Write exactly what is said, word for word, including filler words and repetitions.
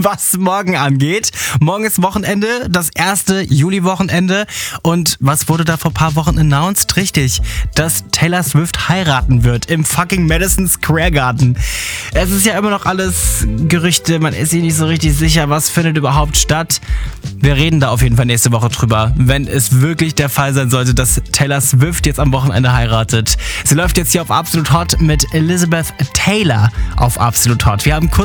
was morgen angeht. Morgen ist Wochenende, das erste Juli-Wochenende. Und was wurde da vor ein paar Wochen announced? Richtig, dass Taylor Swift heiraten wird im fucking Madison Square Garden. Es ist ja immer noch alles Gerüchte, man ist sich nicht so richtig sicher, was findet überhaupt statt. Wir reden da auf jeden Fall nächste Woche drüber, wenn es wirklich der Fall sein sollte, dass Taylor Swift jetzt am Wochenende heiratet. Sie läuft jetzt hier auf Absolut Hot mit Elizabeth Taylor auf Absolut Hot. Wir haben kurz